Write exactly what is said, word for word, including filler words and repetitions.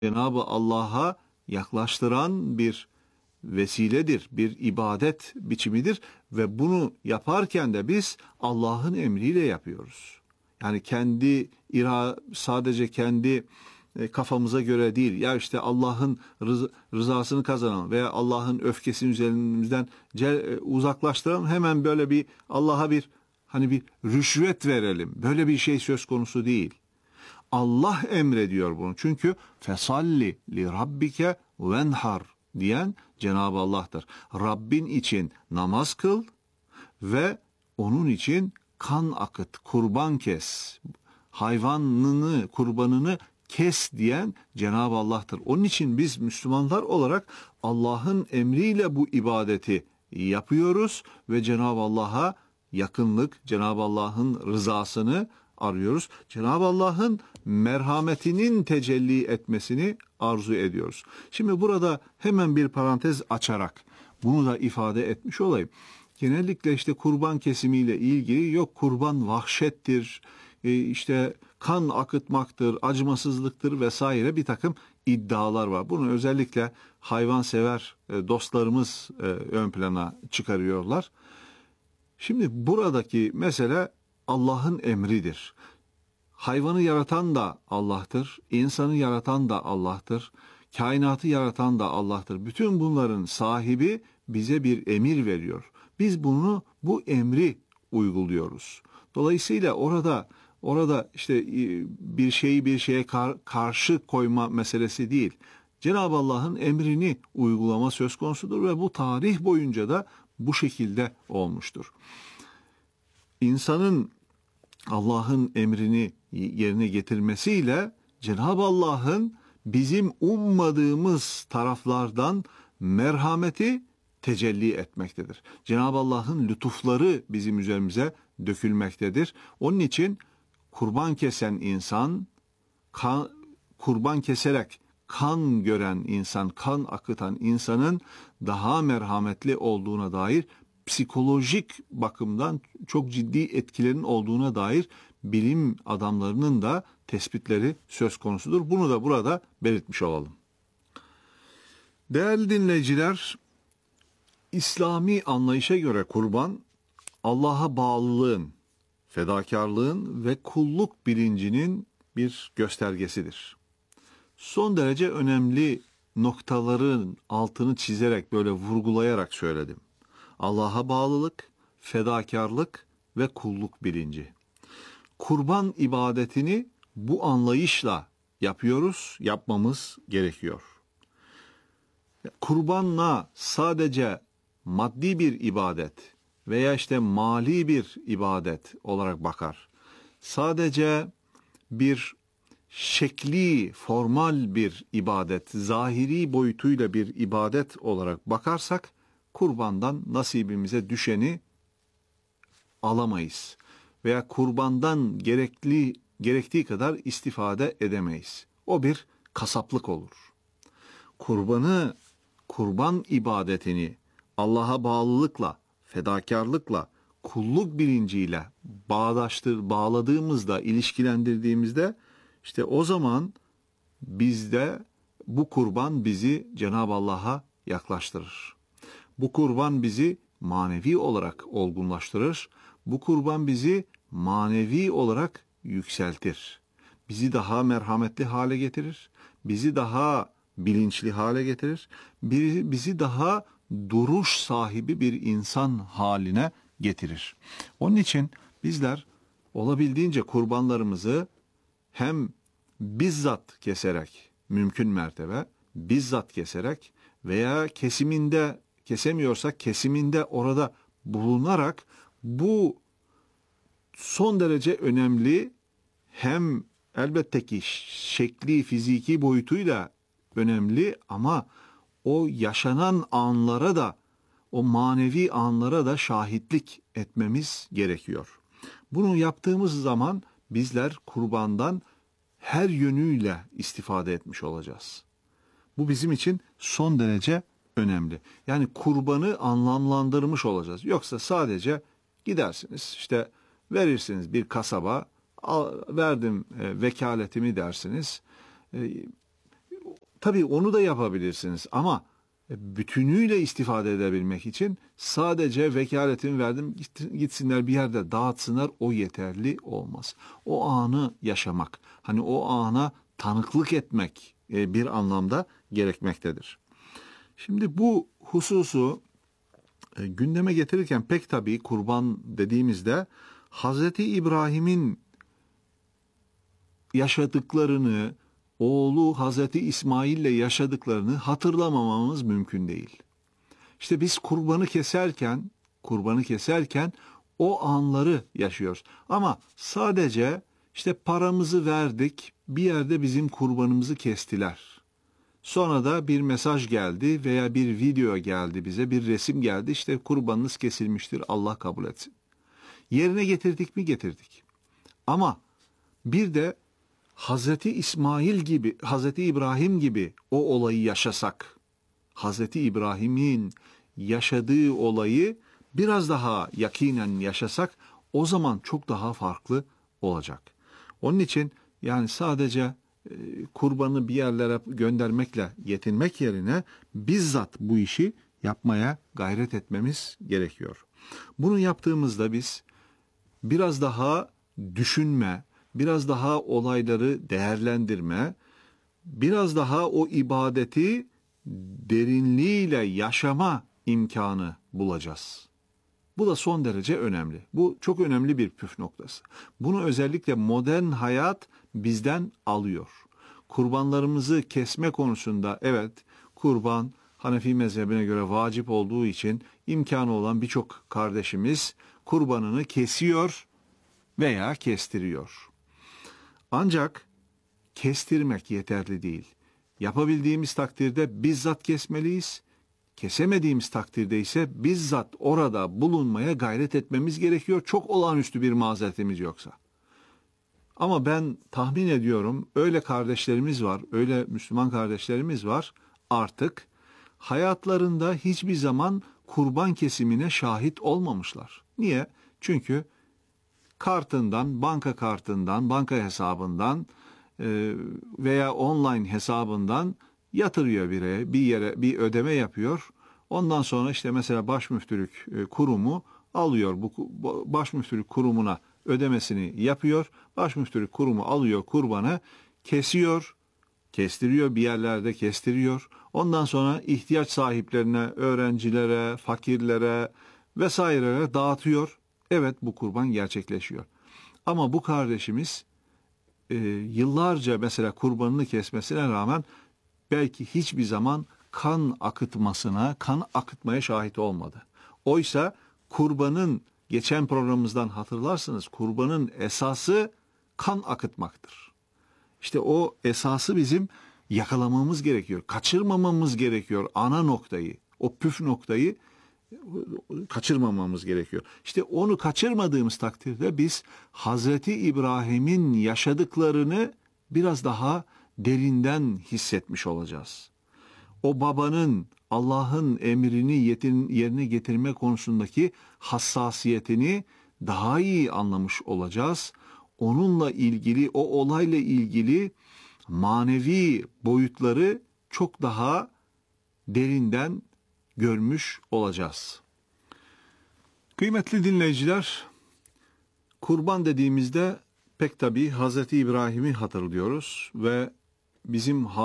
Cenab-ı Allah'a yaklaştıran bir vesiledir, bir ibadet biçimidir ve bunu yaparken de biz Allah'ın emriyle yapıyoruz. Yani kendi ira sadece kendi e, kafamıza göre değil. Ya işte Allah'ın rız rızasını kazanalım veya Allah'ın öfkesini üzerimizden ce- uzaklaştıralım. Hemen böyle bir Allah'a bir hani bir rüşvet verelim. Böyle bir şey söz konusu değil. Allah emrediyor bunu. Çünkü fesalli li rabbike venhar diyen Cenab-ı Allah'tır. Rabbin için namaz kıl ve onun için kan akıt, kurban kes. Hayvanını, kurbanını kes diyen Cenab-ı Allah'tır. Onun için biz Müslümanlar olarak Allah'ın emriyle bu ibadeti yapıyoruz ve Cenab-ı Allah'a yakınlık, Cenab-ı Allah'ın rızasını arıyoruz. Cenab-ı Allah'ın merhametinin tecelli etmesini arzu ediyoruz. Şimdi burada hemen bir parantez açarak bunu da ifade etmiş olayım. Genellikle işte kurban kesimiyle ilgili yok kurban vahşettir, işte kan akıtmaktır, acımasızlıktır vesaire bir takım iddialar var. Bunu özellikle hayvansever dostlarımız ön plana çıkarıyorlar. Şimdi buradaki mesele Allah'ın emridir. Hayvanı yaratan da Allah'tır, insanı yaratan da Allah'tır, kainatı yaratan da Allah'tır. Bütün bunların sahibi bize bir emir veriyor. Biz bunu, bu emri uyguluyoruz. Dolayısıyla orada orada işte bir şeyi bir şeye kar, karşı koyma meselesi değil. Cenab-ı Allah'ın emrini uygulama söz konusudur ve bu tarih boyunca da bu şekilde olmuştur. İnsanın Allah'ın emrini yerine getirmesiyle Cenab-ı Allah'ın bizim ummadığımız taraflardan merhameti tecelli etmektedir. Cenab-ı Allah'ın lütufları bizim üzerimize dökülmektedir. Onun için kurban kesen insan, kan, kurban keserek kan gören insan, kan akıtan insanın daha merhametli olduğuna dair psikolojik bakımdan çok ciddi etkilerin olduğuna dair bilim adamlarının da tespitleri söz konusudur. Bunu da burada belirtmiş olalım. Değerli dinleyiciler, İslami anlayışa göre kurban, Allah'a bağlılığın, fedakarlığın ve kulluk bilincinin bir göstergesidir. Son derece önemli noktaların altını çizerek böyle vurgulayarak söyledim. Allah'a bağlılık, fedakarlık ve kulluk bilinci. Kurban ibadetini bu anlayışla yapıyoruz, yapmamız gerekiyor. Kurbanla sadece maddi bir ibadet veya işte mali bir ibadet olarak bakar. Sadece bir şekli, formal bir ibadet, zahiri boyutuyla bir ibadet olarak bakarsak, kurbandan nasibimize düşeni alamayız. Veya kurbandan gerekli gerektiği kadar istifade edemeyiz. O bir kasaplık olur. Kurbanı, kurban ibadetini Allah'a bağlılıkla, fedakarlıkla, kulluk bilinciyle bağdaştır, bağladığımızda, ilişkilendirdiğimizde işte o zaman bizde bu kurban bizi Cenab-ı Allah'a yaklaştırır. Bu kurban bizi manevi olarak olgunlaştırır. Bu kurban bizi manevi olarak yükseltir. Bizi daha merhametli hale getirir. Bizi daha bilinçli hale getirir. Bizi daha duruş sahibi bir insan haline getirir. Onun için bizler olabildiğince kurbanlarımızı hem bizzat keserek, mümkün mertebe bizzat keserek veya kesiminde kesemiyorsak kesiminde orada bulunarak bu son derece önemli, hem elbette ki şekli, fiziki boyutuyla önemli ama o yaşanan anlara da, o manevi anlara da şahitlik etmemiz gerekiyor. Bunu yaptığımız zaman bizler kurbandan her yönüyle istifade etmiş olacağız. Bu bizim için son derece önemli. Yani kurbanı anlamlandırmış olacağız. Yoksa sadece gidersiniz, işte verirsiniz bir kasaba, al, verdim e, vekaletimi dersiniz. E, Tabii onu da yapabilirsiniz ama bütünüyle istifade edebilmek için sadece vekaletimi verdim, gitsinler bir yerde dağıtsınlar, o yeterli olmaz. O anı yaşamak, hani o ana tanıklık etmek bir anlamda gerekmektedir. Şimdi bu hususu gündeme getirirken pek tabii kurban dediğimizde Hazreti İbrahim'in yaşadıklarını, oğlu Hazreti İsmail'le yaşadıklarını hatırlamamamız mümkün değil. İşte biz kurbanı keserken, kurbanı keserken o anları yaşıyoruz. Ama sadece işte paramızı verdik, bir yerde bizim kurbanımızı kestiler. Sonra da bir mesaj geldi veya bir video geldi bize, bir resim geldi. İşte kurbanınız kesilmiştir, Allah kabul etsin. Yerine getirdik mi? Getirdik. Ama bir de Hazreti İsmail gibi, Hazreti İbrahim gibi o olayı yaşasak, Hazreti İbrahim'in yaşadığı olayı biraz daha yakinen yaşasak, o zaman çok daha farklı olacak. Onun için yani sadece e, kurbanı bir yerlere göndermekle yetinmek yerine bizzat bu işi yapmaya gayret etmemiz gerekiyor. Bunu yaptığımızda biz biraz daha düşünme, biraz daha olayları değerlendirme, biraz daha o ibadeti derinliğiyle yaşama imkanı bulacağız. Bu da son derece önemli. Bu çok önemli bir püf noktası. Bunu özellikle modern hayat bizden alıyor. Kurbanlarımızı kesme konusunda evet, kurban Hanefi mezhebine göre vacip olduğu için imkanı olan birçok kardeşimiz kurbanını kesiyor veya kestiriyor. Ancak kestirmek yeterli değil. Yapabildiğimiz takdirde bizzat kesmeliyiz. Kesemediğimiz takdirde ise bizzat orada bulunmaya gayret etmemiz gerekiyor. Çok olağanüstü bir mazeretimiz yoksa. Ama ben tahmin ediyorum öyle kardeşlerimiz var, öyle Müslüman kardeşlerimiz var artık hayatlarında hiçbir zaman kurban kesimine şahit olmamışlar. Niye? Çünkü kartından, banka kartından, banka hesabından veya online hesabından yatırıyor bir yere, bir yere bir ödeme yapıyor. Ondan sonra işte mesela başmüftülük kurumu alıyor bu başmüftülük kurumuna ödemesini yapıyor. Başmüftülük kurumu alıyor kurbanı, kesiyor, kestiriyor, bir yerlerde kestiriyor. Ondan sonra ihtiyaç sahiplerine, öğrencilere, fakirlere vesairelere dağıtıyor. Evet, bu kurban gerçekleşiyor. Ama bu kardeşimiz e, yıllarca mesela kurbanını kesmesine rağmen belki hiçbir zaman kan akıtmasına, kan akıtmaya şahit olmadı. Oysa kurbanın, geçen programımızdan hatırlarsınız, kurbanın esası kan akıtmaktır. İşte o esası bizim yakalamamız gerekiyor, kaçırmamamız gerekiyor. Ana noktayı, o püf noktayı kaçırmamamız gerekiyor. İşte onu kaçırmadığımız takdirde biz Hazreti İbrahim'in yaşadıklarını biraz daha derinden hissetmiş olacağız. O babanın Allah'ın emrini yerine getirme konusundaki hassasiyetini daha iyi anlamış olacağız. Onunla ilgili, o olayla ilgili manevi boyutları çok daha derinden görmüş olacağız. Kıymetli dinleyiciler, kurban dediğimizde pek tabii Hazreti İbrahim'i hatırlıyoruz ve bizim